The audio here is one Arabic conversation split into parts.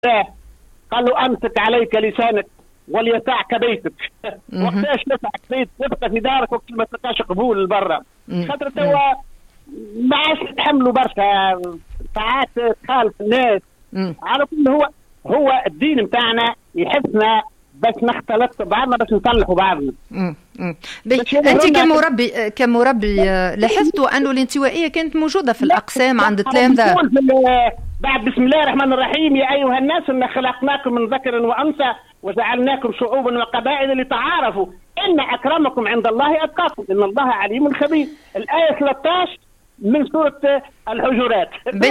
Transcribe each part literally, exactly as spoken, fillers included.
قال له امسك عليك لسانك وليسعك بيتك. وقتاش يسعك بيتك؟ يبقى في دارك وقت ما تلقاش قبول لبرا، خاطر توا ما عادش يتحملوا برشا ساعات تخالف الناس. على كل هو هو الدين نتاعنا يحسنا بس نختلط بعضنا باش نصلحوا بعضنا. انت كمربي كمربي لاحظتوا انه الانطوائيه كانت موجوده في الاقسام عند التلامذه؟ بعد بسم الله الرحمن الرحيم يا ايها الناس ان خلقناكم من ذكر وانثى وجعلناكم شعوبا وقبائل لتعارفوا ان اكرمكم عند الله اتقاكم ان الله عليم خبير. الايه ثلاثة عشر من سورة الحجرات.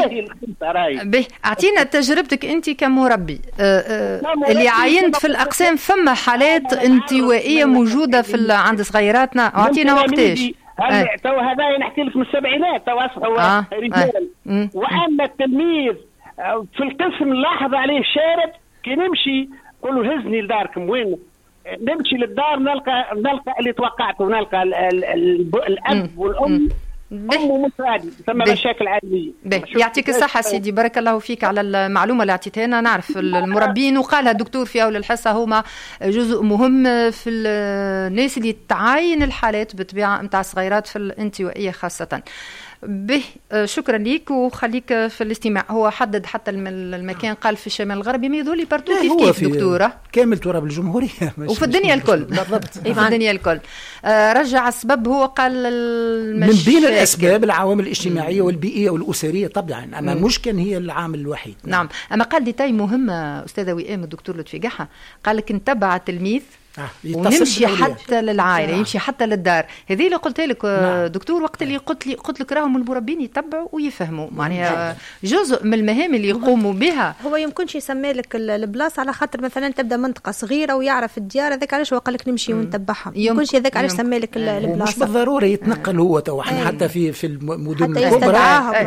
به اعطينا تجربتك انت كمربي أه أه اللي عاينت في الاقسام، فما حالات انطوائيه موجوده في عند صغيراتنا، اعطينا وقتاش؟ هل تو هذا نحكي لك من السبعينات تو اصبحوا آه. رجال آه. واما التلميذ في القسم نلاحظ عليه شارد كي نمشي نقول له هزني لداركم وين، نمشي للدار نلقى نلقى اللي توقعته، نلقى ال ال ال الاب والام أمه مش راضي، ثم مشاكل عائلية. يعطيك الصحة سيدي، بارك الله فيك على المعلومة اللي أعطيتها لنا. نعرف المربين وقالها الدكتور في أول الحصة هما جزء مهم في الناس اللي تعاين الحالات بطبيعة متاع الصغيرات في الانطوائية خاصة. به شكرا ليك وخليك في الاستماع. هو حدد حتى المكان، قال في الشمال الغربي، ما يذولي بارتو كيف كيف دكتورة كامل تراب الجمهورية وفي الدنيا الكل. بالضبط في الدنيا الكل. آه رجع السبب، هو قال من بين الأسباب العوامل الاجتماعية والبيئية والأسرية طبعا، أما مش كان هي العامل الوحيد. نعم. أما قال ديتاي مهمة أستاذة وئام الدكتور لطفي قحة، قال لك نتبع التلميذ آه. ونمشي حتى للعائله، يمشي حتى للدار. هذه اللي قلت لك نعم. دكتور وقت اللي قلت لي قلت لك راهم المربين يتبعوا ويفهموا، معناها جزء من المهام اللي يقوموا بها. هو يمكنش يسمي لك البلاصه على خاطر مثلا تبدا منطقه صغيره ويعرف الديار، هذاك علاش هو قال لك نمشي ونتبعها، يمكنش هذاك علاش سمي لك البلاصه. مش بالضروره يتنقل هو تو احنا حتى في في المدن الكبرى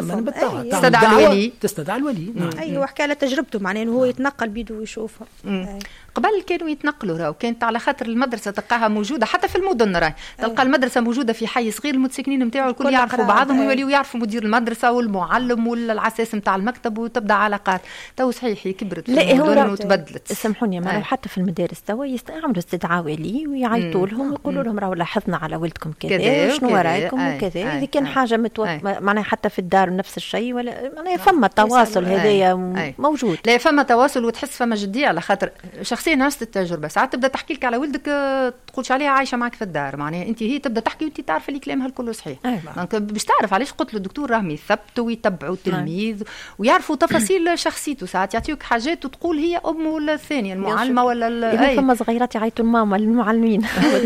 تستدعى الولي تستدعى الولي ايوه وحكى على تجربته، معناه انه هو يتنقل بيده ويشوفها. قبل كانوا يتنقلوا، راهو كانت على خاطر المدرسه تلقاها موجوده حتى في المدن، راهي تلقى المدرسه موجوده في حي صغير، المتسكنين نتاعو الكل يعرفوا بعضهم ويوليوا يعرفوا مدير المدرسه والمعلم والعساس نتاع المكتب وتبدا علاقات. تو صحيح كبرت في المدن وتبدلت. سامحوني ما حتى في المدارس تو يستعملوا استدعاء ولي ويعيطوا لهم ويقولوا لهم راهو لاحظنا على ولدكم كذا شنو رايكم وكذا، اذا كان حاجه متوقع معناها حتى في الدار نفس الشيء ولا معناها فما تواصل هذايا موجود. لا فما تواصل وتحس فما جديه، على خاطر شخصيا نفس التجربه. ساعات تبدا تحكي لك على ولدك تقولش عليها عايشه معك في الدار، معناها انت هي تبدا تحكي وانت تعرف اللي كلامها الكل صحيح. دونك باش تعرف علاش قلت له الدكتور راهم يثبتوا ويتبعوا التلميذ ويعرفوا تفاصيل شخصيته. ساعات يعطيوك حاجات وتقول هي امه ولا الثانيه المعلمه ولا اي فما صغيرات يعيطوا الماما المعلمين.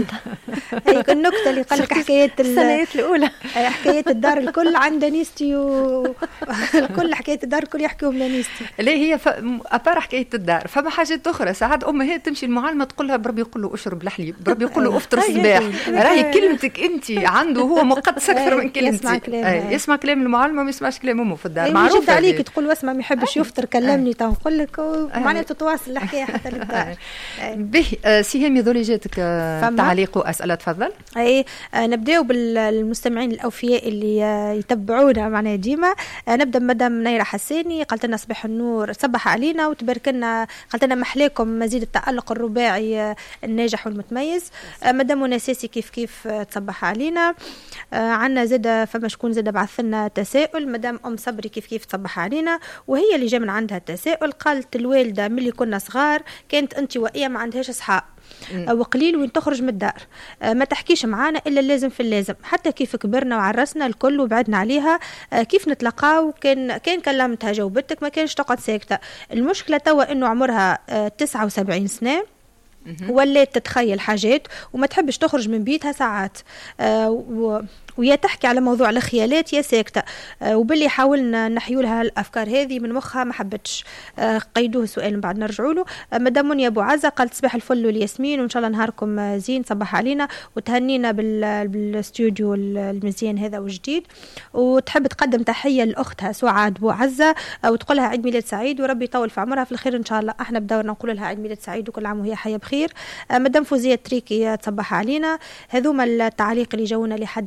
هي النكته اللي قال لك حكايه السنوات الاولى حكايه الدار الكل عند نيستي والكل حكايه الدار الكل يحكيهم لنيستي. لا هي ف... ابار حكايه الدار فما حاجات اخرى. ساعات امها هي تمشي المعلمه تقول لها بربي يقول له اشرب الحليب، بربي يقول له افطر الصباح، راهي كلمتك انت عنده هو مقدس اكثر من كلمتك. يسمع كلام المعلمه ما يسمعش كلام امه في الدار. معروف عليك تقول واسمع ما يحبش يفطر كلمني تو نقول لك معناها تتواصل الحكايه حتى للدار. به سهام ذولي جاتك تعليق واسئله تفضل. اي نبداو بالمستمعين الاوفياء اللي يتبعونا معنا ديما. نبدا مدام نيره حساني قالت لنا صباح النور، صبح علينا وتبارك لنا، قالت لنا محلاكم مزيد التألق الرباعي الناجح والمتميز. مدام نساسي كيف كيف تصبح علينا. عنا زاد فما شكون زاد بعث لنا تساؤل، مدام ام صبري كيف كيف تصبح علينا وهي اللي جا من عندها التساؤل. قالت الوالده ملي كنا صغار كانت انطوائيه ما عندهاش اصحاب وقليل وين تخرج من الدار، ما تحكيش معانا الا اللازم في اللازم، حتى كيف كبرنا وعرسنا الكل وبعدنا عليها كيف نتلقاو كان كان كلمتها جاوبتك ما كانش تقعد ساكته. المشكله توا انه عمرها تسعة وسبعين سنه ولات تتخيل حاجات وما تحبش تخرج من بيتها ساعات، و ويا تحكي على موضوع الخيالات يا ساكتة، آه وباللي حاولنا نحيو لها الأفكار هذه من مخها ما حبتش. آه قيدوه سؤال من بعد نرجعوا له. آه مدام منيا أبو عزة قالت صباح الفل والياسمين وإن شاء الله نهاركم زين، صباح علينا وتهنينا بالاستوديو المزيان هذا وجديد، وتحب تقدم تحية لأختها سعاد أبو عزة آه وتقول لها عيد ميلاد سعيد وربي يطول في عمرها في الخير إن شاء الله. احنا بدورنا نقول لها عيد ميلاد سعيد وكل عام وهي حية بخير. آه مدام فوزية تريكي تصبح علينا. هذوما التعليق اللي جاونا لحد الآن.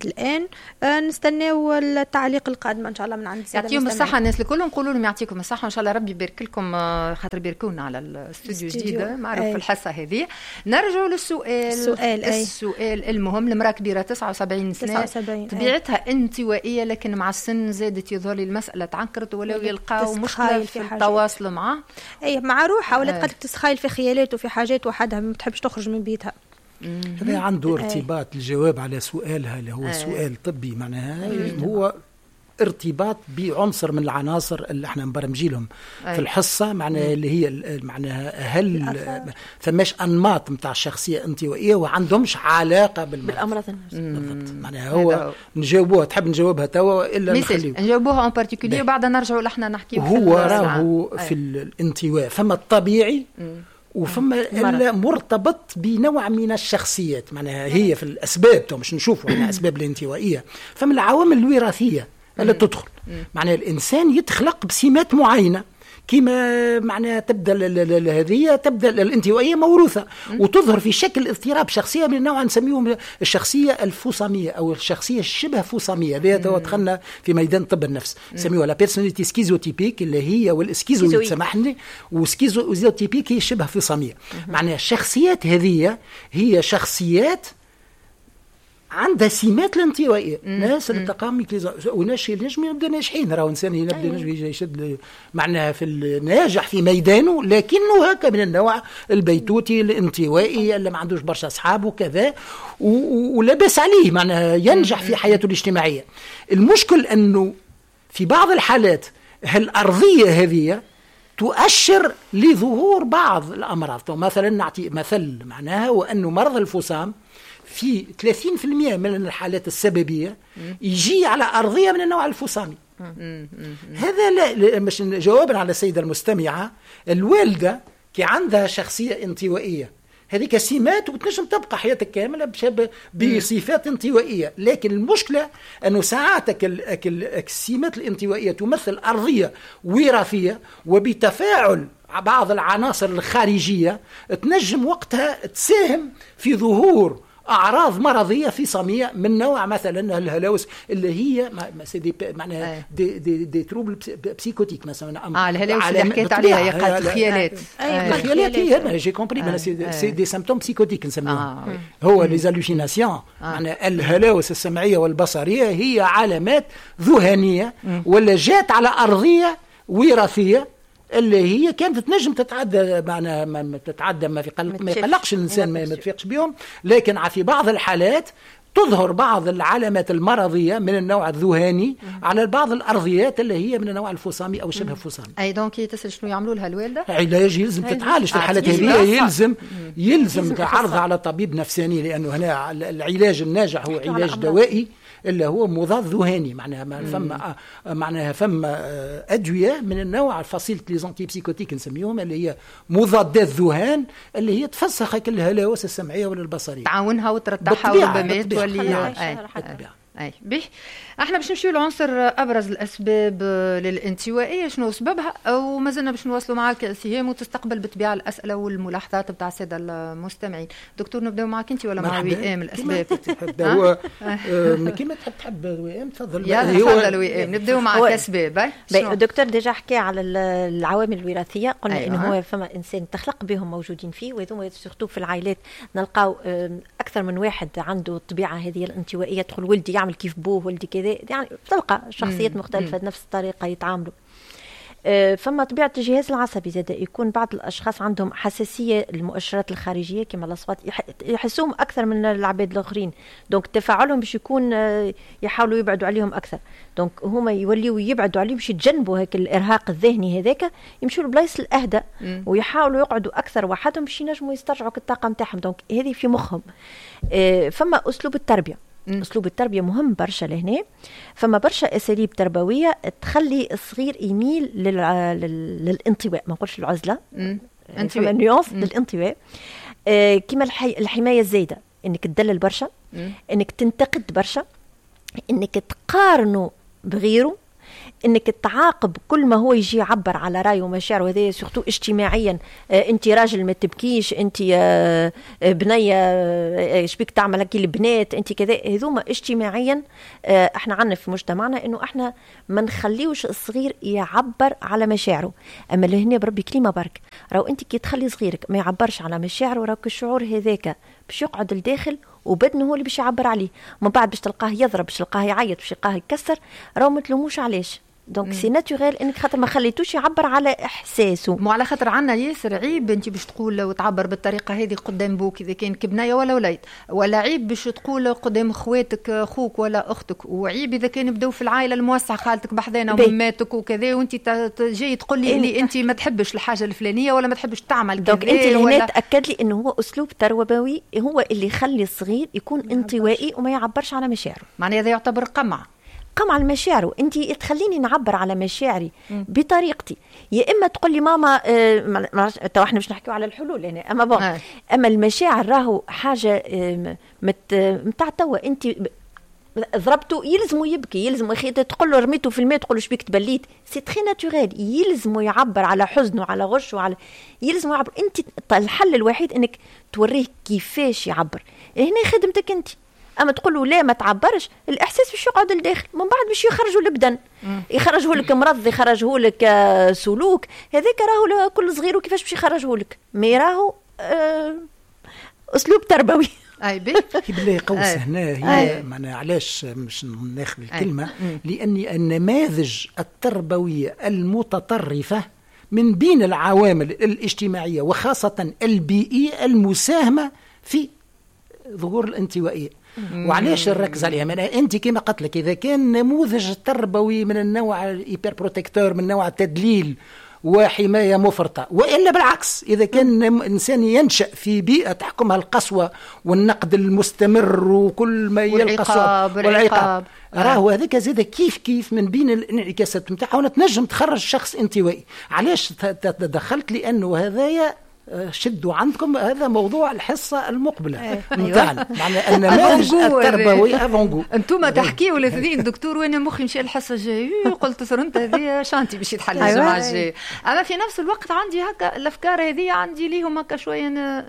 المستمعين. آه نستناو التعليق القادم ان شاء الله من عند الساده يعطيهم الصحه الناس الكل، نقولوا لهم يعطيكم الصحه وان شاء الله ربي يبارك لكم، خاطر بيركونا على الاستوديو الجديد معروف في الحصه هذه. نرجعوا للسؤال السؤال, السؤال المهم. المراه كبيره تسعة وسبعين سنه طبيعتها انطوائيه، لكن مع السن زادت يظهر لي المساله تعكرت ولا يلقاو مشكله في التواصل معه اي مع روحها، ولا تقدر تسخايل في خيالات وفي حاجات وحدها ما بتحبش تخرج من بيتها. هذا عنده ارتباط. الجواب على سؤالها اللي هو سؤال طبي معناها هو ارتباط بعنصر من العناصر اللي احنا مبرمجينهم في الحصه، معناها اللي هي معناها هل ثماش انماط نتاع الشخصيه انطوائيه وعندهمش علاقه بالامراض بالضبط. معناها هو نجاوبوها، تحب نجاوبها توا الا نخليو نجاوبوها اون بارتيكولير وبعد نرجعوا لحنا نحكيو. هو راهو في الانطواء فما الطبيعي وفما مرتبط بنوع من الشخصيات، معناها هي في الاسباب تو مش نشوفوا احنا اسباب الانطوائيه، فما العوامل الوراثيه اللي تدخل. معناها الانسان يتخلق بسمات معينه كما معناها تبدا هذه تبدا الانطوائيه موروثه وتظهر في شكل اضطراب شخصيه من النوع نسميهم الشخصيه الفصاميه او الشخصيه الشبه فصاميه. هذا تو دخلنا في ميدان طب النفس نسميوها لا بيرسوناليتي سكيزوتيبيك اللي هي والاسكيزو سامحني، وسكيزوتيبيك هي شبه فصاميه. معناها الشخصيات هذه هي شخصيات عندها سمات الانطوائيه. ناس التقامي وناس نجم يبدا ناجحين، راهو انسان يبدا نجم يشد معناها في الناجح في ميدانه، لكنه هكا من النوع البيتوتي الانطوائي اللي ما عندوش برشا اصحاب وكذا ولا باس عليه معناها ينجح في حياته الاجتماعيه. المشكل انه في بعض الحالات هالارضيه هذه تؤشر لظهور بعض الامراض. مثلا نعطي مثل معناها وانه مرض الفصام في ثلاثين بالمئة من الحالات السببية يجي على أرضية من النوع الفصامي. هذا لا مش جوابا على السيدة المستمعة، الوالدة كي عندها شخصية انطوائية هذيك سمات وتنجم تبقى حياتك كاملة بصفات انطوائية، لكن المشكلة أنه ساعاتك السمات الانطوائية تمثل أرضية وراثية، وبتفاعل بعض العناصر الخارجية تنجم وقتها تساهم في ظهور أعراض مرضية فصامية من نوع مثلا الهلاوس اللي هي معناها دي, دي, دي تروبل بسيكوتيك مثلا. اه الهلاوس اللي حكيت عليها هي قالت الخيالات. الخيالات هي جي كومبري سي دي سيمبتوم بسيكوتيك نسميهم. هو لي زالوسيناسيون معناها الهلاوس السمعية والبصرية هي علامات ذهنية ولا جات على أرضية وراثية اللي هي كانت تنجم تتعدى معنا ما تتعدى ما في قلق ما يقلقش الانسان ما يتفقش بهم، لكن في بعض الحالات تظهر بعض العلامات المرضيه من النوع الذهاني على بعض الارضيات اللي هي من النوع الفصامي او شبه الفصامي. اي دونك تسال شنو يعملوا لها الوالده؟ علاج يلزم تتعالج في الحالات هذه، يلزم يلزم عرضها على طبيب نفساني، لانه هنا العلاج الناجح هو علاج دوائي اللي هو مضاد ذهاني. معناها ما فما معناها فما ادويه من النوع فصيله لي زونتي بسيكوتيك نسميهم اللي هي مضادات ذهان اللي هي تفسخ كل الهلاوس السمعيه ولا البصريه، تعاونها وترتاحها وربما تولي اي به. احنا باش نمشيو لعنصر ابرز الاسباب للانطوائيه شنو سببها، او مازلنا باش نواصلوا معاك سهام وتستقبل بالطبيعه الاسئله والملاحظات بتاع الساده المستمعين. دكتور نبداو معك انت ولا مع وئام الاسباب؟ هو كيما تحب تحب وئام تفضل. يلا تفضل وئام نبداو معك اسباب. الدكتور ديجا حكى على العوامل الوراثيه، قلنا أيوة. انه هو فما انسان تخلق بهم موجودين فيه، وهذوما سورتو في العائلات نلقاو اكثر من واحد عنده الطبيعه هذه الانطوائيه، تقول ولدي يعمل كيف بوه ولدي كذا، يعني تلقى شخصيات مختلفة نفس الطريقة يتعاملوا. فما طبيعة الجهاز العصبي زاد يكون بعض الأشخاص عندهم حساسية للمؤشرات الخارجية كما الأصوات، يحسوهم أكثر من العباد الآخرين، دونك تفاعلهم باش يكون يحاولوا يبعدوا عليهم أكثر، دونك هما يوليوا يبعدوا عليهم باش يتجنبوا هيك الإرهاق الذهني هذاك، يمشوا لبلايص الأهدى ويحاولوا يقعدوا أكثر وحدهم باش ينجموا يسترجعوا الطاقة نتاعهم، دونك هذه في مخهم. فما أسلوب التربية، أسلوب التربية مهم برشا لهنا، فما برشا أساليب تربوية تخلي الصغير يميل للع... للانطواء، ما نقولش العزلة، فما نيونس للانطواء. آه كما الحي... الحماية الزايدة، إنك تدلل برشا، إنك تنتقد برشا، إنك تقارنه بغيره، انك تعاقب كل ما هو يجي يعبر على رايه ومشاعره، هذا سورتو اجتماعيا. آه انت راجل ما تبكيش، انت آه بنيه ايش بيك تعمل هكي البنات، انت كذا. هذوما اجتماعيا آه احنا عندنا في مجتمعنا انه احنا ما نخليوش الصغير يعبر على مشاعره. اما لهنا بربي كلمه برك، راهو انت كي تخلي صغيرك ما يعبرش على مشاعره، راهو الشعور هذاك باش يقعد لداخل وبدنه هو اللي باش يعبر عليه. من بعد باش تلقاه يضرب، باش تلقاه يعيط، باش تلقاه يكسر، راهو ما تلوموش علاش. دونك سي ناتوريل انك خاطر ما خليتوش يعبر على احساسه. مو على خاطر عنا ياسر عيب انت باش تقول وتعبر بالطريقه هذه قدام بوك اذا كان كبنايه ولا وليد، ولا عيب باش تقول قدام اخواتك اخوك ولا اختك، وعيب اذا كان بداو في العائله الموسعه خالتك بحذانا وماماتك وكذا، وانت جاي تقول لي اللي انت ما تحبش الحاجه الفلانيه ولا ما تحبش تعمل كذا. دونك انت اللي هنا تاكد لي انه هو اسلوب تربوي هو اللي يخلي الصغير يكون انطوائي وما يعبرش على مشاعره. معناه هذا يعتبر قمع قمع المشاعر. انت تخليني نعبر على مشاعري بطريقتي. يا اما تقول لي ماما اه تو احنا مش نحكيو على الحلول هنا، اما بون آه. اما المشاعر راهو حاجه اه مت متاع توا انت ضربته يلزمه يبكي، يلزمه اخي تقول له رميته في الماء تقول له شبيك تبليت، سي تري ناتوريل. يلزمه يعبر على حزنه على غشه على يلزمه يعبر. انت الحل الوحيد انك توريه كيفاش يعبر. هنا خدمتك انت. اما تقول له لا ما تعبرش، الاحساس باش يقعد لداخل، من بعد باش يخرجوا البدن، يخرجوا لك مرض، يخرجوا لك سلوك. هذاك راهو كل صغير وكيفاش باش يخرجوا لك، مي راهو أه اسلوب تربوي. اي بي بالله قوس هنا هي معناها علاش مش ناخذ الكلمه، لاني النماذج التربويه المتطرفه من بين العوامل الاجتماعيه وخاصه البيئيه المساهمه في ظهور الانطوائيه. وعلاش نركز عليها؟ من انت كما قلت لك اذا كان نموذج تربوي من النوع الايبر بروتكتور، من نوع التدليل وحمايه مفرطه، والا بالعكس اذا كان انسان ينشا في بيئه تحكمها القسوه والنقد المستمر وكل ما يلقى والعقاب، راهو هذاك زاد كيف كيف من بين الانعكاسات نتاعها ونتنجم تخرج شخص انطوائي. علاش تدخلت؟ لانه هذايا شدوا عندكم هذا موضوع الحصه المقبله نتاعنا، معنى النماذج التربوي افونغو. انتم تحكيوا الاثنين دكتور وانا مخي مشى الحصه الجايه قلت صرت هذه شانتي باش يتحل الجمعه الجايه. اما في نفس الوقت عندي هكا الافكار هذه عندي ليهم هكا شويه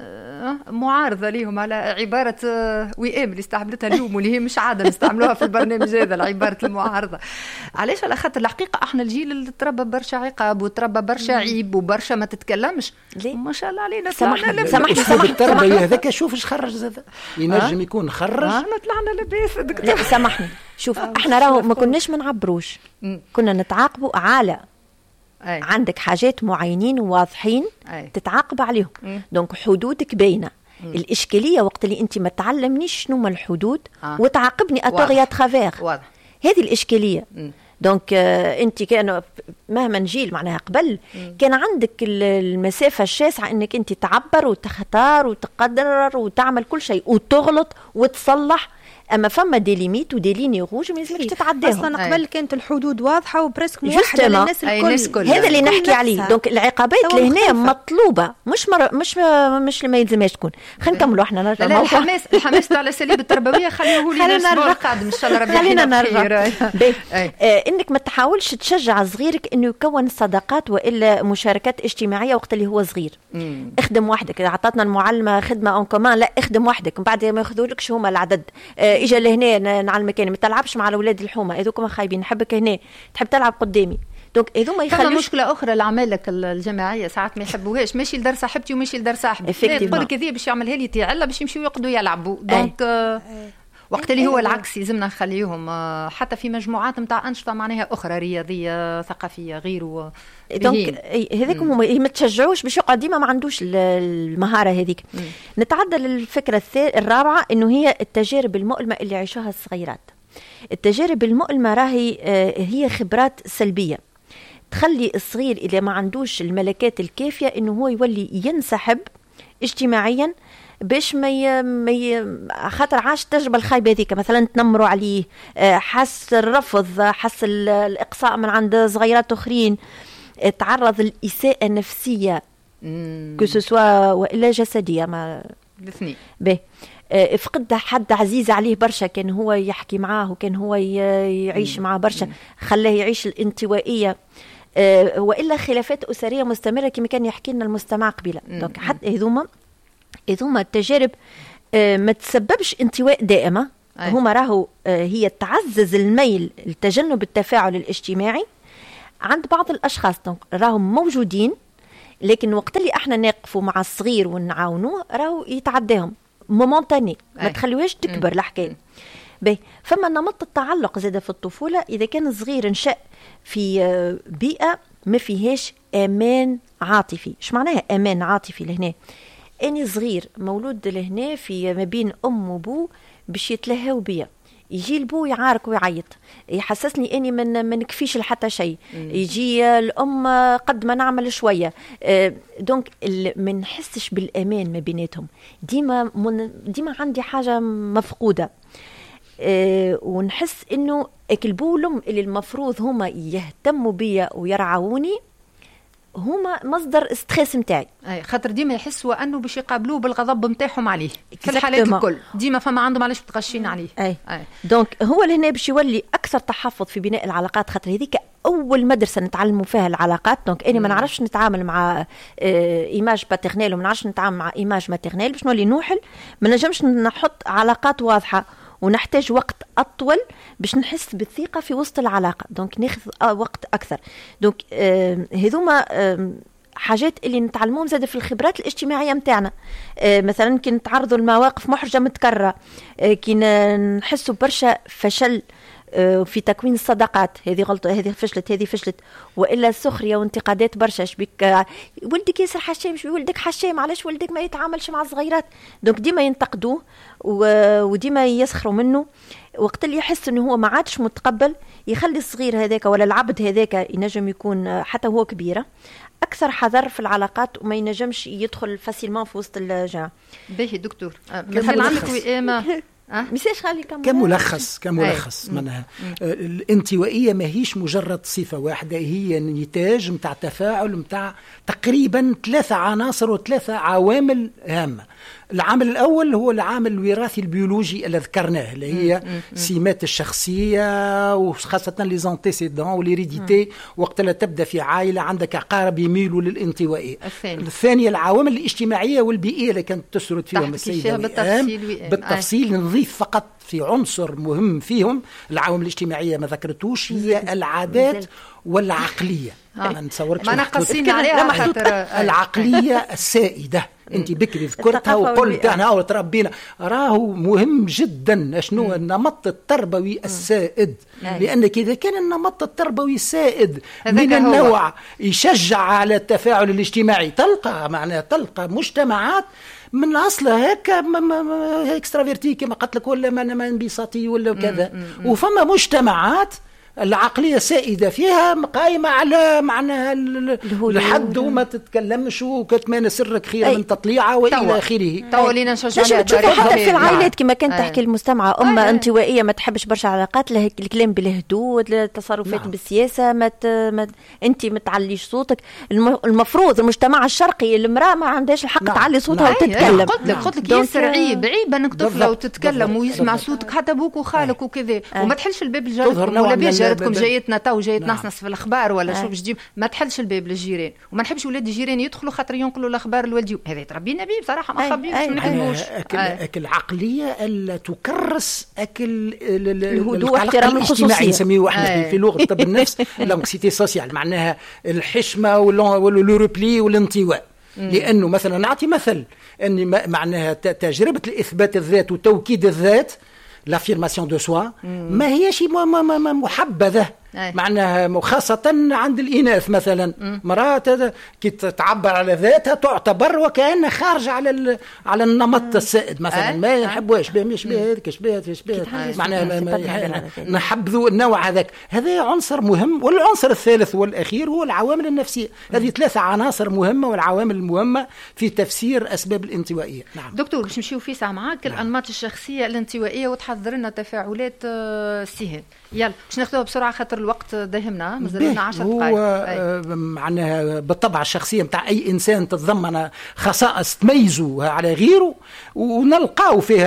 معارضه ليهم على عباره وئام اللي استعملتها اليوم واللي هي مش عاده نستعملوها في البرنامج هذا، عباره المعارضه. علاش؟ على خاطر الحقيقه احنا الجيل اللي تربى برشا عقاب وتربى برشا عيب وبرشا ما تتكلمش. مش الله علينا سامحني سامحني سامحني التربيه هذاك شوف ايش خرج زاد ينجم يكون خرج. اه ما طلعنا لباس دكتور. لا سامحني شوف آه احنا راهو ما كناش ما نعبروش، كنا نتعاقبوا على أي. عندك حاجات معينين وواضحين أي. تتعاقب عليهم. مم. دونك حدودك باينه. الاشكاليه وقت اللي انت ما تعلمنيش شنو ما الحدود آه. وتعاقبني اتوغيا ترافير، هذه الاشكاليه. مم. دونك انت كان مهما نجيل معناها قبل مم. كان عندك المسافه الشاسعه انك انت تعبر وتختار وتقدر وتعمل كل شيء وتغلط وتصلح. اما فما دي ليميت ودي ليني روج ما لازمش تتعداهم. اصلا قبل كانت الحدود واضحه وبرسك موحده للناس الكل. هذا اللي نحكي عليه. دونك العقابات لهنا مطلوبه، مش مر... مش مش ما يلزمهاش تكون. خلينا نكملوا احنا نرجع. لا الحماس الحماس تاع الاساليب التربويه خليوه لي الاسبوع القادم ان شاء الله ربي خلينا نرجع. آه انك ما تحاولش تشجع صغيرك انه يكون صداقات والا مشاركات اجتماعيه وقت اللي هو صغير. مم. اخدم وحدك. اذا عطاتنا المعلمه خدمه اون كومان، لا اخدم وحدك، من بعد ما ياخذولكش هما العدد. آه اجا لهنا نعلمك انا ما تلعبش مع الاولاد الحومه هذوك خايبين، نحبك هنا تحب تلعب قدامي. دونك هذو ما يخلوش. مشكله اخرى العمالك الجماعيه ساعات ما يحبوهاش، ماشي لدار صاحبتي وماشي لدار صاحبي، يقول لك هذه باش يعملها لي تعلى باش يمشيو يقعدوا يلعبوا. دونك آه وقت اللي هو العكس لازمنا نخليهم آه حتى في مجموعات نتاع انشطه معناها اخرى رياضيه ثقافيه غير. دونك هذيكم هما ما تشجعوش باش يقعد ديما ما عندوش المهاره هذيك. نتعدى للفكره الرابعه انه هي التجارب المؤلمه اللي يعيشوها الصغيرات. التجارب المؤلمه راهي هي خبرات سلبيه تخلي الصغير اذا ما عندوش الملكات الكافيه انه هو يولي ينسحب اجتماعيا باش ما ي... خاطر عاش التجربه الخايبه هذيك، مثلا تنمروا عليه، حس الرفض، حس الاقصاء من عند صغيرات اخرين، تعرض للإساءة النفسية كو سوسوا والا جسديه، ما الاثنين. باهي آه فقد حد عزيز عليه برشا، كان هو يحكي معاه وكان هو يعيش معاه برشا، خلاه يعيش الانطوائية. آه وإلا خلافات أسرية مستمرة كما كان يحكي لنا المستمع قبيلة. دونك حتى هذوما هذوما التجارب آه ما تسببش انطواء دائمة. أي. هما راهو آه هي تعزز الميل لتجنب التفاعل الاجتماعي عند بعض الأشخاص. دونك راهم موجودين، لكن وقت اللي احنا نقفوا مع الصغير ونعاونوه راهو يتعداهم مومونتاني، ما تخلوهاش تكبر الحكايه. باهي فما نمط التعلق زاد في الطفوله اذا كان الصغير نشأ في بيئه ما فيهاش امان عاطفي. ايش معناها امان عاطفي لهنا؟ اني صغير مولود لهنا في ما بين ام وبو باش يتلهاو بيا، يجي البو يعارك ويعيط يحسسني اني من ما نكفيش لحتى شيء، يجي الام قد ما نعمل شويه. دونك ما نحسش بالامان ما بيناتهم، ديما ديما عندي حاجه مفقوده. أه ونحس انه البو والام اللي المفروض هما يهتموا بيا ويرعوني هما مصدر استخاس نتاعي. اي خاطر ديما يحسوا انه باش يقابلوه بالغضب نتاعهم عليه في الحالات الكل، ديما فما عندهم علاش بتغشين عليه. اي, أي. دونك هو لهنا باش يولي اكثر تحفظ في بناء العلاقات، خاطر هذيك اول مدرسه نتعلموا فيها العلاقات. دونك انا ما نعرفش نتعامل مع آه ايماج باترنيل وما نعرفش نتعامل مع ايماج ماترنيل، باش نولي نوحل ما نجمش نحط علاقات واضحه، ونحتاج وقت أطول باش نحس بالثقة في وسط العلاقة. دونك ناخذ وقت أكثر. دونك آه هذوما آه حاجات اللي نتعلمون زاد في الخبرات الاجتماعية متاعنا. آه مثلا كي نتعرضوا لمواقف محرجة متكررة، آه كي نحسوا برشا فشل في تكوين الصداقات، هذه غلطة، هذه فشلت، هذه فشلت، وإلا سخرية وانتقادات برشا. شبيك ولدك ياسر حشام، شبيك ولدك حشام، علاش ولدك ما يتعاملش مع الصغيرات؟ دونك ديما ينتقدوه وديما يسخروا منه. وقت اللي يحس انه هو ما عادش متقبل يخلي الصغير هذاك ولا العبد هذاك ينجم يكون حتى هو كبيرة أكثر حذر في العلاقات وما ينجمش يدخل فاسيلمان في وسط الجامعة. باهي دكتور مثل عندك وئامة أه؟ كملخص كملخص معناها الانطوائية ما هيش مجرد صفة واحدة، هي نتاج متاع تفاعل متاع تقريبا ثلاثة عناصر وثلاثة عوامل هامة. العامل الأول هو العامل الوراثي البيولوجي اللي ذكرناه، اللي هي سمات الشخصية وخاصة لي زانتيسيدون والهيريديتي. وقت لا تبدأ في عائلة عندك أقارب يميلوا للانطوائية. الثانية العوامل الاجتماعية والبيئية اللي كانت تسرد فيهم السيدة بالتفصيل, بالتفصيل نضيف فقط في عنصر مهم فيهم. العوامل الاجتماعية ما ذكرتوش، هي العادات والعقلية. أنا نتصورك ما نقصين عليها خاطر العقلية السائدة انت بكري ذكرتها وقلت انا وتربينا، راهو مهم جدا شنو النمط التربوي السائد. لانك اذا كان النمط التربوي السائد من النوع يشجع على التفاعل الاجتماعي، تلقى معناها تلقى مجتمعات من اصلها هيك اكسترافيرتي كما قلت لك، ولا ما انبساطي ولا كذا. وفما مجتمعات العقلية سائدة فيها قائمة على معناها الحد وما تتكلمش وكتمان سرك خير من تطليعة وإلى آخره. طولينا نشجع حتى في العائلات كما كانت تحكي المستمعة، أمة انطوائية ما تحبش برشا علاقات، لها الكلام بالهدوء، التصرفات نعم. بالسياسة، ما مت... أنت ما تعليش صوتك. المفروض المجتمع الشرقي المرأة ما عندهاش الحق نعم. تعلي صوتها نعم. وتتكلم. قلت لك قلت لك ياسر عيب عيب أنك طفلة وتتكلم ويسمع صوتك حتى بوك وخالك وكذا، وما تحلش الباب الجارتكم ولا بيش جارتكم جايتنا تو جايت نعم. نصنص في الاخبار ولا شو باش تجيب، ما تحلش الباب للجيران، وما نحبش ولاد الجيران يدخلوا خاطر ينقلوا الاخبار لوالديهم. هذا تربينا به بصراحه ما خبيوش ما نكذبوش. اكل اكل عقليه الا تكرس اكل الهدوء واحترام الخصوصيه نسميه احنا في لغه طب النفس لانكسيتي سوسيال، معناها الحشمه والروبلي والانطواء. لانه مثلا نعطي مثل اني معناها تجربه الاثبات الذات وتوكيد الذات لافيرماسيون دو سوا ما هيش محبذه معناها، خاصة عند الإناث مثلا مرات كي تعبر على ذاتها تعتبر وكأنها خارجة على على النمط السائد مثلا، ما يحبوهاش بها مش بها هذيك شبيهة شبيهة معناها نحبذوا النوع هذاك. هذا عنصر مهم. والعنصر الثالث والأخير هو العوامل النفسية. هذه ثلاثة عناصر مهمة والعوامل المهمة في تفسير أسباب الانطوائية. نعم دكتور باش نمشيو في ساعة معاك نعم. الأنماط الشخصية الانطوائية وتحضر لنا تفاعلات السهل. يلا باش ناخذوها بسرعة خاطر الوقت داهمنا مازال لنا عشر دقائق. هو معناها بالطبع الشخصيه نتاع اي انسان تتضمن خصائص تميزه على غيره، ونلقاو فيها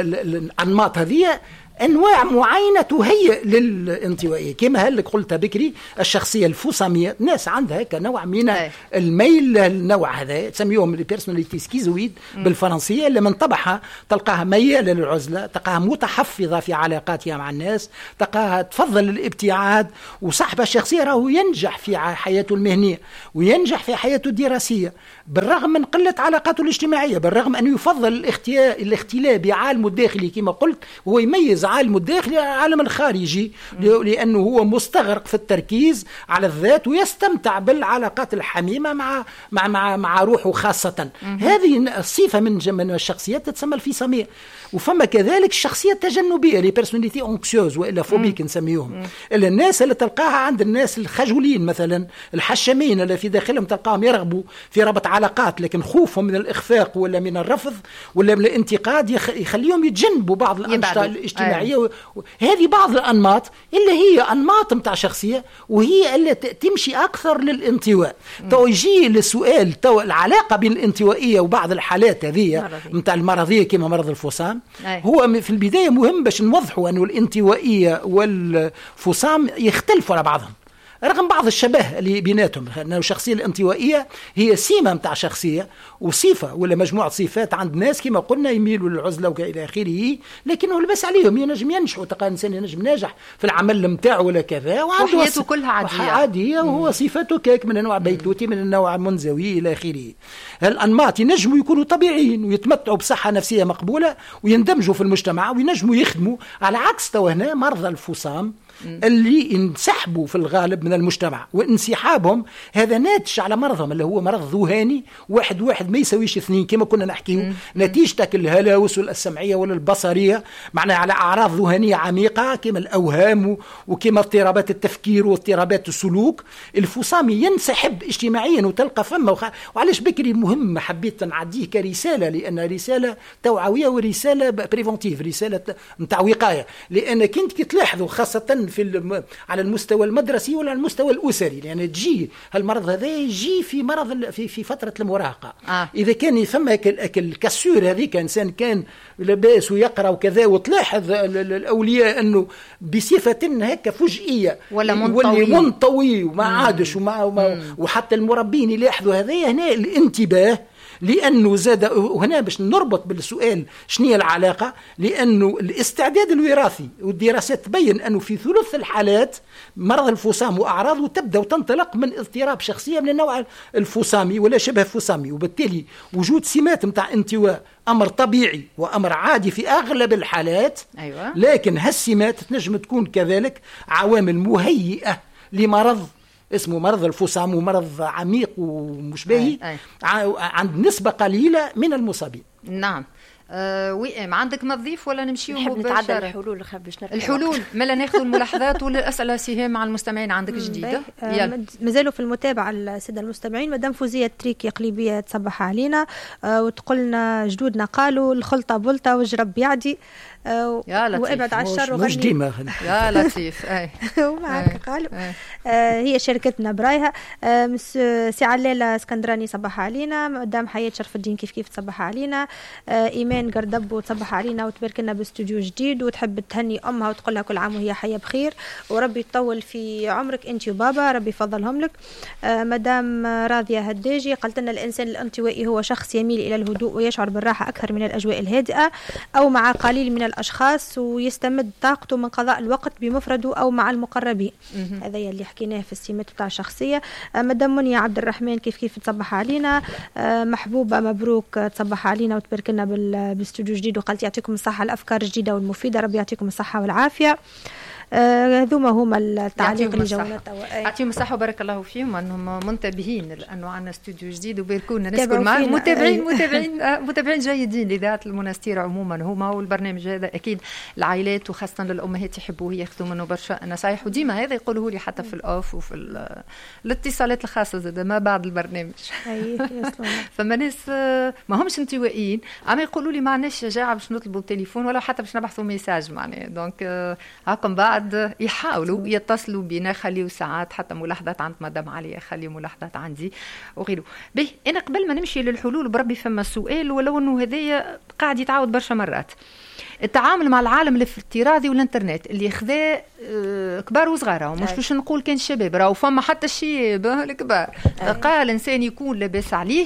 الانماط هذه انواع معينه تهيئ للانطوائيه. كما هلك قلت بكري الشخصيه الفصاميه، ناس عندها هكا نوع من الميل للنوع هذا، تسميهم البيرسوناليتي سكيزويد بالفرنسيه، اللي من طبعها تلقاها مياله للعزله، تلقاها متحفظه في علاقاتها مع الناس، تلقاها تفضل الابتعاد، وصاحب الشخصيه راهو ينجح في حياته المهنيه وينجح في حياته الدراسيه بالرغم من قله علاقاته الاجتماعيه، بالرغم انه يفضل الاختلاء بعالمه الداخلي كما قلت، هو يميز عالم الداخلي على العالم الخارجي لأنه هو مستغرق في التركيز على الذات ويستمتع بالعلاقات الحميمة مع مع مع, مع روحه خاصة. هذه الصفة من من الشخصيات تتسمى الفصامية. وفما كذلك الشخصية التجنبية لي بيرسوناليتي أنكسيوز وإلا فوبيك نسميهم، إلا الناس اللي تلقاها عند الناس الخجولين مثلا الحشمين اللي في داخلهم تلقاهم يرغبوا في ربط علاقات، لكن خوفهم من الإخفاق ولا من الرفض ولا من الانتقاد يخليهم يتجنبوا بعض الأنشطة الاجتماعية. و... هذه بعض الأنماط اللي هي أنماط متاع شخصية وهي اللي تمشي أكثر للانطواء. تو يجي للسؤال تو العلاقة بين الانطوائية وبعض الحالات هذه متاع المرضية كما مرض الفصام. أي. هو في البداية مهم باش نوضحوا أنه الانطوائية والفصام يختلفوا على بعضهم رغم بعض الشبه اللي بيناتهم، لأنه الشخصية الانطوائية هي سيمة متاع شخصية وصفة ولا مجموعة صفات عند ناس كما قلنا يميلوا للعزلة وإلى آخره، لكنه لبس عليهم ينجم ينجح وتلقى إنسان ينجم ناجح في العمل متاعه ولا كذا وعنده وحياته كلها عادية عادية وهو صفاته كيك من النوع بيتوتي من النوع منزوي إلى آخره. هالأنماط ينجموا يكونوا طبيعيين ويتمتعوا بصحة نفسية مقبولة ويندمجوا في المجتمع وينجموا يخدموا، على عكس تو هنا مرضى الفصام اللي ينسحبوا في الغالب من المجتمع، وانسحابهم هذا ناتج على مرضهم اللي هو مرض ذهاني واحد واحد ما يسويش اثنين كما كنا نحكيه، نتيجتك الهلاوس السمعية ولا البصرية معناها على أعراض ذهانية عميقة كما الأوهام وكما اضطرابات التفكير واضطرابات السلوك. الفصامي ينسحب اجتماعيا وتلقى فما وخ... وعلاش بكري مهم حبيت نعديه كرسالة، لأن رسالة توعوية ورسالة بريفونتيف، رسالة متاع وقاية، لأن كنت كي تلاحظوا خاصة في الم... على المستوى المدرسي ولا على المستوى الأسري، لأن يعني تجي هالمرض هذا يجي في مرض في في فترة المراهقة. آه. إذا كان يفهم الكسور هذيك إنسان كان لاباس ويقرأ وكذا وتلاحظ الأولياء أنه بصفة هكا فجئية ولا منطوي منطوي وما عادش وما وما وحتى المربين يلاحظوا هذا هنا الانتباه، لأنه زاد وهنا باش نربط بالسؤال شنية العلاقة، لأنه الاستعداد الوراثي والدراسات تبين أنه في ثلث الحالات مرض الفصام وأعراضه تبدأ وتنطلق من اضطراب شخصية من النوع الفصامي ولا شبه فصامي، وبالتالي وجود سمات متاع انطواء أمر طبيعي وأمر عادي في أغلب الحالات. أيوة. لكن هالسمات تنجم تكون كذلك عوامل مهيئة لمرض اسمه مرض الفصام، ومرض عميق ومش باهي عند نسبة قليلة من المصابين. نعم. أه وئام عندك ما تضيف ولا نمشيو مباشرة؟ الحلول باش الحلول مالا ناخذ الملاحظات والاسئله سهام مع المستمعين عندك جديده. أه مازالوا في المتابعه الساده المستمعين. مدام فوزيه تريكي قليبيه تصبح علينا أه وتقولنا جدودنا قالوا الخلطه بلطه والجرب يعدي أه وابعد على الشر وغني مش ديما يا لطيف. اي ومعك قالوا أه هي شركتنا برايها. أه سي علالة اسكندراني صبح علينا. مدام حياة شرف الدين كيف كيف تصبح علينا. أه إيمان قردب وتصبح علينا وتبارك لنا باستوديو جديد وتحب تهني أمها وتقول لها كل عام وهي حية بخير وربي يطول في عمرك أنت وبابا ربي يفضلهم لك. أه مدام راضية هداجي قالت لنا الإنسان الانطوائي هو شخص يميل إلى الهدوء ويشعر بالراحة أكثر من الأجواء الهادئة أو مع قليل من الأشخاص ويستمد طاقته من قضاء الوقت بمفرده أو مع المقربين. هذا اللي حكيناه في السمات بتاع الشخصية. أه مدام منيا عبد الرحمن كيف كيف تصبح علينا. أه محبوبة مبروك تصبح علينا وتبارك لنا بالاستوديو جديد وقالت يعطيكم الصحة الأفكار الجديدة والمفيدة ربي يعطيكم الصحة والعافية. هذوما آه هما التعليق اللي جاونا توا. يعطيهم الصحة وبارك الله فيهم انهم منتبهين لانه عندنا استوديو جديد وباركونا نشكر معهم متابعين متابعين متابعين جيدين لإذاعة المنستير عموما هما، والبرنامج هذا اكيد العائلات وخاصة للامهات يحبوه ياخذوا منه برشا نصايح، وديما هذا يقولوه لي حتى في الاوف وفي الاتصالات الخاصة زاد ما بعد البرنامج. فما ناس ما همش انطوائيين اما يقولوا لي ما عندناش شجاعة باش نطلبوا التليفون ولا حتى باش نبحثوا ميساج معناه دونك هاكم بعد بعد يحاولوا يتصلوا بنا، خليوا ساعات حتى ملاحظات عند مدام عليا، خليوا ملاحظات عندي وغيره. به أنا قبل ما نمشي للحلول بربي فما سؤال، ولو أنه هذايا قاعد يتعاود برشا مرات. التعامل مع العالم الافتراضي والانترنت اللي خذاه كبار وصغار، ومش باش نقول كان شباب، راهو فما حتى الشيب الكبار. قال انسان يكون لاباس عليه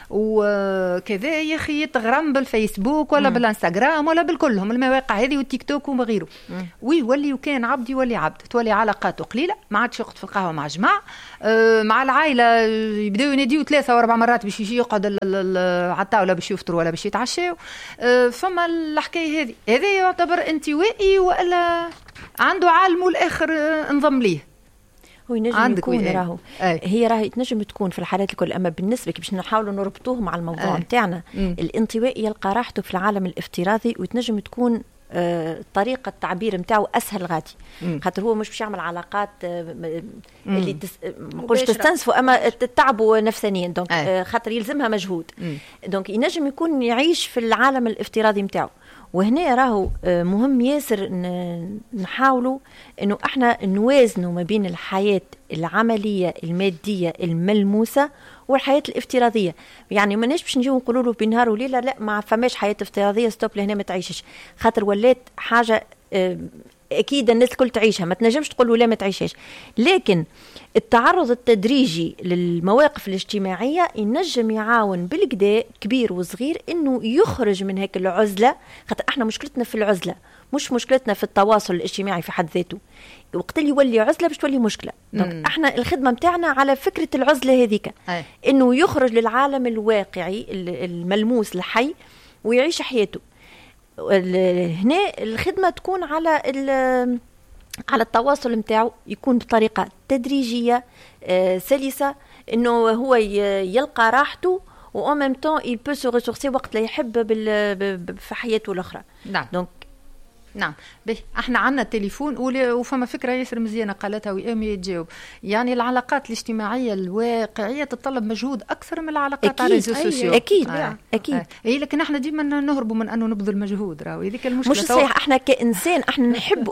وكذا يا اخي يتغرم بالفيسبوك ولا بالانستغرام ولا بالكلهم المواقع هذه والتيك توك وما غيره، ويولي وكان عبد يولي عبد، تولي علاقاته قليله، ما عادش يقعد في القهوه مع جماعه، مع العائله يبداو يناديو ثلاثه واربع مرات باش يجي يقعد على الطاوله باش يفطروا ولا باش يتعشاو. فما الحكايه هذه، هذا يعتبر انتوائي ولا عنده عالمه الاخر انضم ليه؟ هو ينجم يكون راهو هي راهي تنجم تكون في الحالات الكل، اما بالنسبه باش نحاولوا نربطوه مع الموضوع نتاعنا، الانطوائي يلقى راحته في العالم الافتراضي، وتنجم تكون آه طريقه التعبير نتاعو اسهل غادي، خاطر هو مش باش يعمل علاقات آه اللي تس... ما نقولش تستنسفوا اما تتعبوا نفسانيا، دونك آه خاطر يلزمها مجهود. مم. دونك ينجم يكون يعيش في العالم الافتراضي نتاعو، وهنا راهو مهم ياسر نحاولوا انه احنا نوازنوا ما بين الحياة العملية المادية الملموسة والحياة الافتراضية. يعني ما ناش باش نجيو نقولوا له بنهار وليلة لا ما فماش حياة افتراضية ستوب لهنا ما تعيشش، خاطر ولات حاجة اكيد الناس الكل تعيشها، ما تنجمش تقول له لا ما تعيشهاش. لكن التعرض التدريجي للمواقف الاجتماعية ينجم يعاون بالكدا كبير وصغير انه يخرج من هيك العزلة، خاطر احنا مشكلتنا في العزلة مش مشكلتنا في التواصل الاجتماعي في حد ذاته، وقت اللي يولي عزلة باش تولي مشكلة. دونك احنا الخدمة متاعنا على فكرة العزلة هذيك، انه يخرج للعالم الواقعي الملموس الحي ويعيش حياته. هنا الخدمة تكون على على التواصل نتاعو، يكون بطريقة تدريجية آه سلسة، انه هو يلقى راحته و en même temps il peut se ressourcer وقت لا يحب في حياته الاخرى. نعم. دونك نعم. به احنا عندنا التليفون وفما فكره ياسر مزيانه قالتها وام يتجاوب. يعني العلاقات الاجتماعيه الواقعيه تتطلب مجهود اكثر من العلاقات على الريزو سوسيو. اكيد آه. اكيد آه. اي لكن احنا ديما نهربوا من انه نبذل مجهود، راهو هذيك المشكله. مش صحيح، احنا كانسان احنا نحب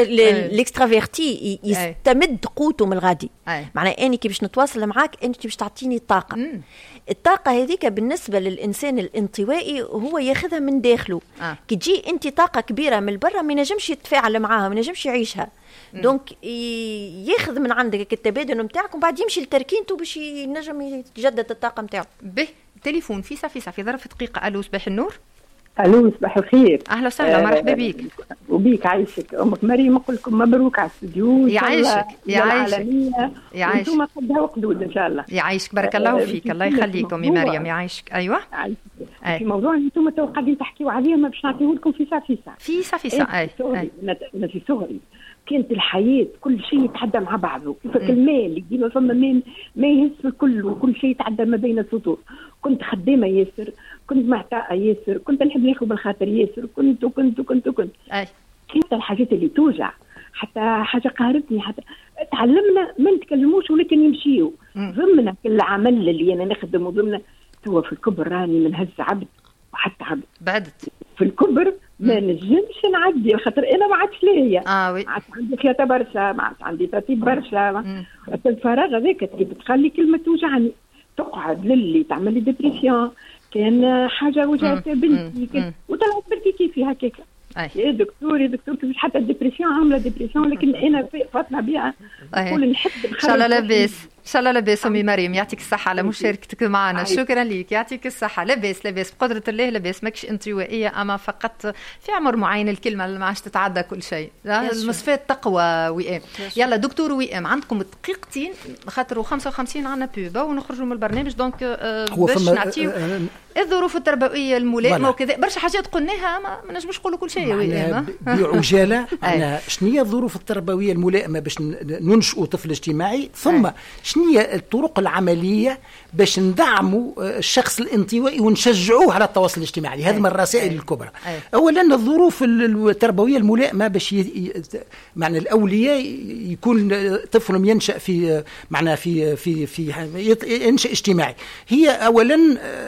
الاكسترافيرتي يستمد قوته من الغادي. معناه اني كي باش نتواصل معاك انت باش تعطيني طاقه. مم. الطاقه هذيك بالنسبه للانسان الانطوائي هو ياخذها من داخله. آه. كي تجي انت طاقه كبيره من برا ما ينجمش يتفاعل معاها، ما ينجمش يعيشها. دونك ياخذ من عندك التبادل نتاعك ومن بعد يمشي لتركينته باش ينجم يتجدد الطاقه نتاعو. به تليفون في صافي صافي ظرف دقيقه. الو صباح النور. الو صباح الخير. اهلا وسهلا. آه مرحبا بك. وبيك عايشك امك مريم، نقول لكم مبروك على الاستديو. يعيشك يعيشك يعيشك انتم قدها وقدود ان شاء الله. يعيشك بارك الله فيك. الله يخليكم يا مريم. يعيشك. ايوه يعيشك. في موضوع انتم تو قاعدين تحكيوا عليه ما باش نعطيه لكم في ساعه في ساعه في ساعه في ساعه. اي انا في صغري كانت الحياه كل شيء يتعدى مع بعضه، كيف المال ديما فما ما ما يهز في الكل وكل شيء يتعدى ما بين السطور. كنت خدامه ياسر، كنت معتاقه ياسر، كنت نحب ناخذ بالخاطر ياسر، كنت وكنت وكنت وكنت اي كانت الحاجات اللي توجع، حتى حاجه قهرتني، حتى تعلمنا ما نتكلموش ولكن يمشيوا ضمن كل عمل اللي انا نخدم وضمن. توا في الكبر راني منهز عبد وحتى عبد بعدت في الكبر ما نجمش نعدي خاطر انا ما عادش ليا. اه وي عاد عندي خياطه برشا، ما عادش عندي ترتيب برشا. الفراغ هذاك بتخلي كلمه توجعني، تقعد للي تعمل لي ديبريسيون. كان حاجه وجعت بنتي وطلعت بنتي كيفي هكاك. يا دكتور يا دكتور كيفاش حتى الديبريسيون عامله ديبريسيون، لكن انا فاطمه بها نقول نحب ان شاء الله لاباس. ان شاء الله لاباس امي مريم، يعطيك الصحه على مشاركتك معنا. شكرا لك، يعطيك الصحه. لاباس لاباس بقدره الله لاباس، ماكش انطوائيه اما فقط في عمر معين الكلمه اللي ما عادش تتعدى كل شيء. المصفات تقوى. وئام يلا دكتور وئام عندكم دقيقتين خاطر خمسة وخمسين عنا بوبا ونخرجوا من البرنامج. دونك باش نعطيو الظروف التربويه الملائمه وكذا برشا حاجات قلناها ما نجمش نقولوا كل شيء. وئام بعجاله أنا شنو هي الظروف التربويه الملائمه باش ننشئوا طفل اجتماعي، ثم شنو هي الطرق العمليه باش ندعموا الشخص الانطوائي ونشجعوه على التواصل الاجتماعي. هذه من الرسائل الكبرى. اولا الظروف التربويه الملائمه باش ي... معنى الاولياء يكون طفلهم ينشا في معنى في في في ينشا اجتماعي. هي اولا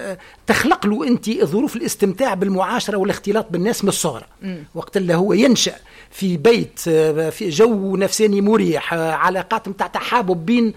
تخلق له أنت ظروف الاستمتاع بالمعاشرة والاختلاط بالناس من الصغر. وقت اللي هو ينشأ في بيت في جو نفساني مريح، علاقات متاع تحابب بين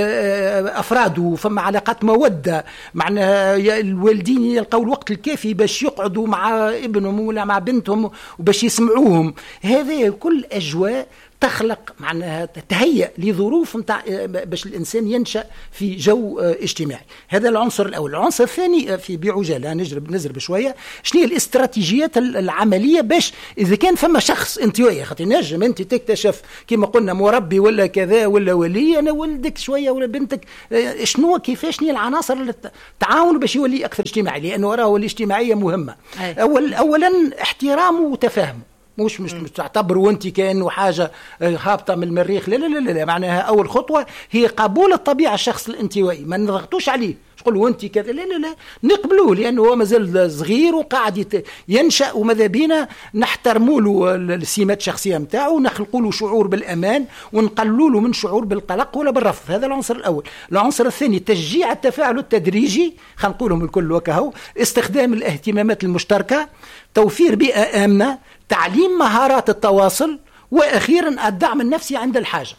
أفراده، فما علاقات مودة، معناها الوالدين يلقوا الوقت الكافي باش يقعدوا مع ابنهم ولا مع بنتهم وباش يسمعوهم. هذه كل أجواء تخلق معناها تهيأ لظروف متاع باش الإنسان ينشأ في جو اجتماعي. هذا العنصر الأول. العنصر الثاني في بعجالة نجرب نزرب شوية شنو هي الاستراتيجيات العملية باش إذا كان فما شخص انطوائي، خاطر نجم أنت تكتشف كما قلنا مربي ولا كذا ولا ولي، أنا ولدك شوية ولا بنتك شنو كيفاش شنو العناصر اللي تعاونوا باش يولي أكثر اجتماعي، لأنه راه الاجتماعية مهمة. أول أولا احترامه وتفاهمه، مش مش تعتبروا انت كانه حاجه هابطه من المريخ، لا لا لا لا. معناها اول خطوه هي قبول الطبيعه الشخص الانطوائي، ما نضغطوش عليه تقولوا انت كذا، لا لا لا، نقبلوه لانه هو مازال صغير وقاعد ينشا، وماذا بينا نحترموا له السمات الشخصيه نتاعو ونخلقوا له شعور بالامان ونقللوا له من شعور بالقلق ولا بالرفض. هذا العنصر الاول. العنصر الثاني تشجيع التفاعل التدريجي، خلينا نقولهم الكل وكهو، استخدام الاهتمامات المشتركه، توفير بيئه امنه، تعليم مهارات التواصل، واخيرا الدعم النفسي عند الحاجه.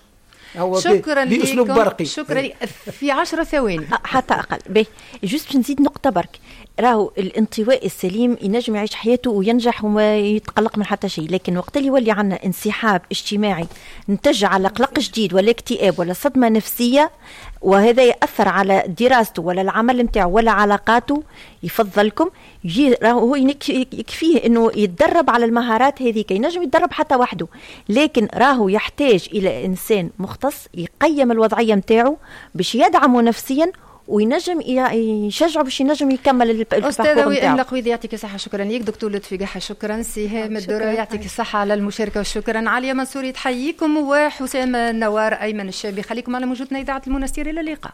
شكرا لكم. شكرا في عشر ثواني حتى اقل. باهي جوست باش نزيد نقطه برك. راهو الانطواء السليم ينجم يعيش حياته وينجح وما يتقلق من حتى شيء، لكن وقت اللي يولي عندنا انسحاب اجتماعي نتج على قلق جديد ولا اكتئاب ولا صدمه نفسيه، وهذا يأثر على دراسته ولا العمل نتاعو ولا علاقاته، يفضلكم يجي راهو يكفيه انه يتدرب على المهارات هذيك. ينجم يتدرب حتى وحده، لكن راهو يحتاج الى انسان مختص يقيم الوضعيه نتاعو باش يدعمه نفسيا وينجم يشجعه باش ينجم يكمل الباركور نتاعو. استاذ وائل القويدي يعطيك الصحه. شكرا ليك. دكتور لطفي قحة شكرا. سهام الدرة يعطيك الصحه على المشاركه وشكرا. عليا منصوري تحييكم، وحسام النوار، ايمن الشابي، خليكم على موجودنا اذاعه المنستير. الى اللقاء.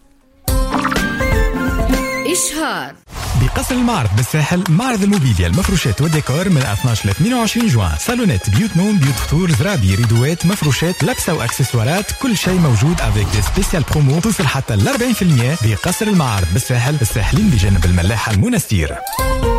إشهار بقصر المعرض بالساحل، معرض الموبيليا المفروشات والديكور من اثناشر ل اثنين وعشرين جوان. صالونات، بيوت نوم، بيوت فطور، زرابي، ريدوات، مفروشات، لبسه واكسسوارات، كل شيء موجود افيك دي سبيسيال برومو توصل حتى ل أربعين بالمئة بقصر المعرض بالساحل، الساحلين بجانب الملاحه المنستير.